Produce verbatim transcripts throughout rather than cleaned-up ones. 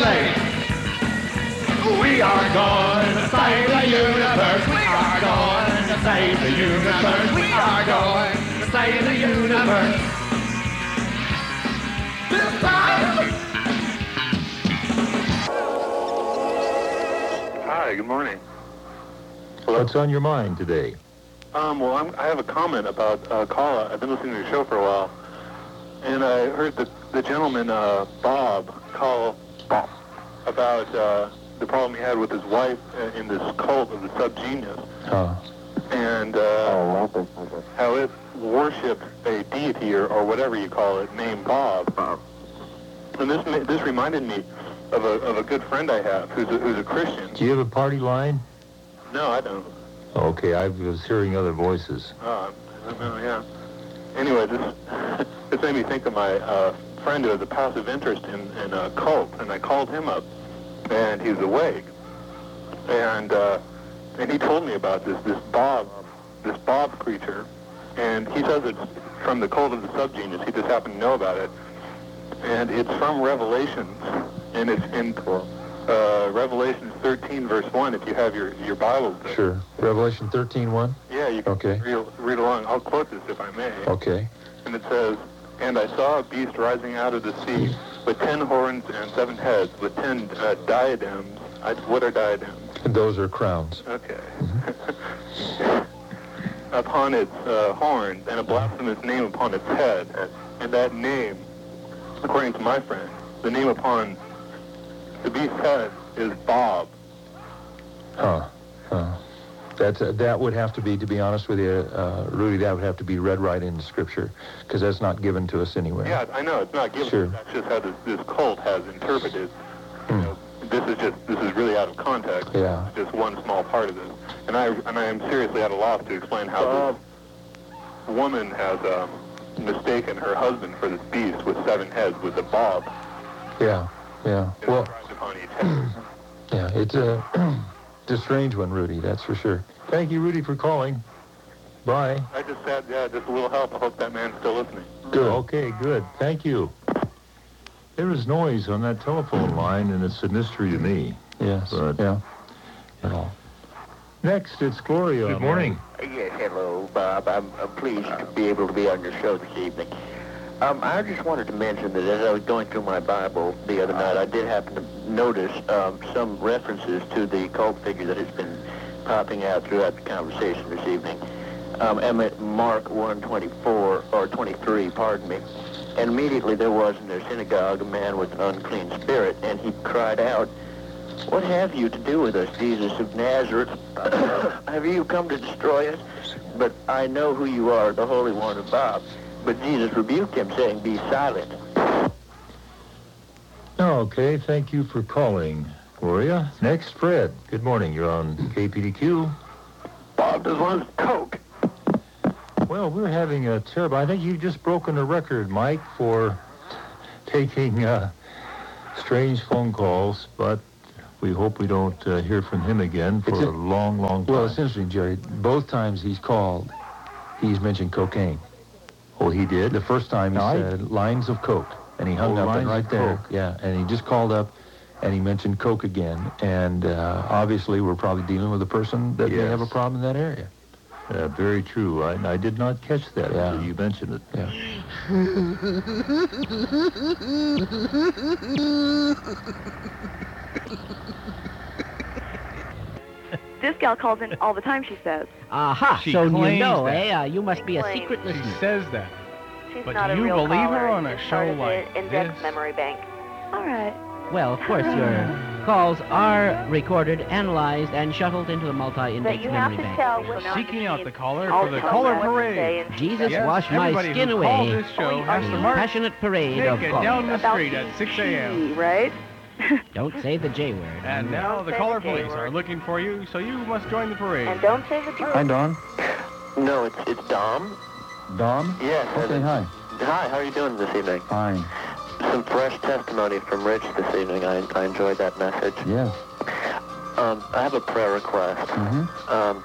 late. We are going to save the universe. We are going to save the universe. We are going to save the universe. This time. Hi, good morning. What's on your mind today? Um, well, I'm, I have a comment about uh, Kala. I've been listening to your show for a while, and I heard the, the gentleman, uh, Bob, call Bob about uh, the problem he had with his wife in this cult of the subgenius, Oh. and uh, how it worshipped a deity or, or whatever you call it named Bob. And this ma- this reminded me of a of a good friend I have who's a, who's a Christian. Do you have a party line? No, I don't. Okay, I was hearing other voices. Oh, I don't know, yeah. Anyway, this this made me think of my uh, friend who has a passive interest in, in a cult, and I called him up, and he's awake, and uh, and he told me about this this Bob this Bob creature, and he says it's from the cult of the subgenius. He just happened to know about it, and it's from Revelations, and it's in uh, Revelations thirteen verse one. If you have your your Bible, there. Sure. Revelation thirteen one? Yeah, you can Okay. read, read along. I'll quote this if I may. Okay. And it says, "And I saw a beast rising out of the sea with ten horns and seven heads, with ten uh, diadems." I, what are diadems? Those are crowns. Okay. Upon its uh, horns, and a blasphemous name upon its head. And that name, according to my friend, the name upon the beast's head is Bob. Huh. Huh. That's, uh, that would have to be, to be honest with you, uh, Rudy, that would have to be read right into Scripture, because that's not given to us anywhere. Yeah, I know, it's not given. Sure. That's just how this, this cult has interpreted. You Hmm. know, this is just, this is really out of context. Yeah. It's just one small part of this. And I, and I am seriously at a loss to explain how this woman has um, mistaken her husband for this beast with seven heads, with a bob. Yeah, yeah. And Well, inscribed upon each head. yeah, it's a, it's a strange one, Rudy, that's for sure. Thank you, Rudy, for calling. Bye. I just said, yeah, just a little help. I hope that man's still listening. Good. Okay, good. Thank you. There is noise on that telephone line, and it's a mystery to me. Yes, but, yeah. You know. Next, it's Gloria. Good morning. Yes, hello, Bob. I'm, I'm pleased to be able to be on your show this evening. Um, I just wanted to mention that as I was going through my Bible the other night, I did happen to notice um, some references to the cult figure that has been popping out throughout the conversation this evening. Um, I'm at Mark one twenty-four, or twenty-three, pardon me. And immediately there was in their synagogue a man with an unclean spirit, and he cried out, "What have you to do with us, Jesus of Nazareth? Have you come to destroy us? But I know who you are, the Holy One of Bob." But Jesus rebuked him, saying, "Be silent." Okay, thank you for calling, Gloria. Next, Fred. Good morning. You're on K P D Q. Bob just wants Coke. Well, we're having a terrible... I think you've just broken a record, Mike, for taking uh, strange phone calls, but we hope we don't uh, hear from him again for It's a, a- long, long time. Well, it's interesting, Jerry. Both times he's called, he's mentioned cocaine. Oh, he did? The first time he No, I- said lines of coke, and he hung Oh, up lines and right of there. Coke. Yeah, and he just called up, and he mentioned coke again. And uh, obviously, we're probably dealing with a person that may Yes. have a problem in that area. Uh, very true. I, I did not catch that Yeah. until you mentioned it. Yeah. This gal calls in all the time, she says. Aha, She so you claims know, that. eh? Uh, you must be a Claims. secret She listener. says that. She's But not do a you real believe caller. her on a She's show part of like the index this? memory bank. All right. Well, of course, your calls are recorded, analyzed, and shuttled into the multi-index But you have memory to bank. tell which Seeking out the caller I'll for the tell caller them what to parade. say and- Jesus, Yes, wash my everybody skin who called away. this show Oh, has are to you- march Passionate parade of naked calls. down the About street at six a.m. tea, right? Don't say the J word. And now Don't the say caller the J police word. are looking for you, so you must join the parade. And don't say the truth. Hi, Don. No, it's it's Dom. Don? Yes. Okay, hi. Hi, how are you doing this evening? Fine. Some fresh testimony from Rich this evening. I, I enjoyed that message. Yes. Um, I have a prayer request. Mm-hmm. Um,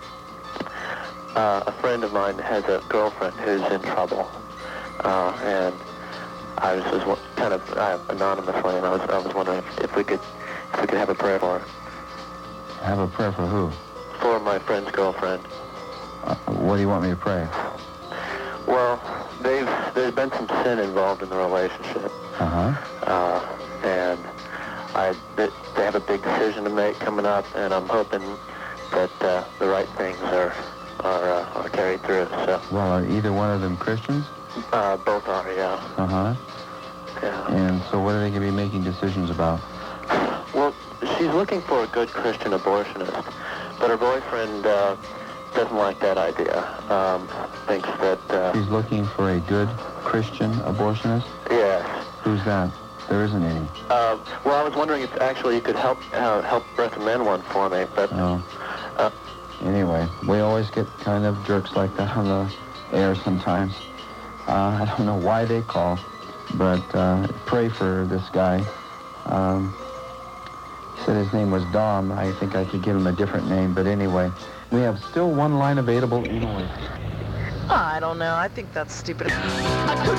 uh, a friend of mine has a girlfriend who's in trouble, uh, and I was just wa- kind of uh, anonymously, and I was I was wondering if, if we could if we could have a prayer for her. Have a prayer for who? For my friend's girlfriend. Uh, what do you want me to pray? Well, they've there's been some sin involved in the relationship, Uh-huh. uh, and I they, they have a big decision to make coming up, and I'm hoping that uh, the right things are are uh, are carried through. So Well, are either one of them Christians? uh, both are, yeah, Uh-huh. yeah. And so what are they going to be making decisions about? Well, she's looking for a good Christian abortionist, but her boyfriend uh, doesn't like that idea. Um, thinks that uh, She's looking for a good Christian abortionist? yes. Who's that? There isn't any. Uh, well, I was wondering if actually you could help uh, help recommend one for me, but Oh. uh, Anyway, we always get kind of jerks like that on the air sometimes. Uh, I don't know why they call, but uh, pray for this guy. Um, he said his name was Dom. I think I could give him a different name, but anyway. We have still one line available. Eloy. I don't know. I think that's stupid.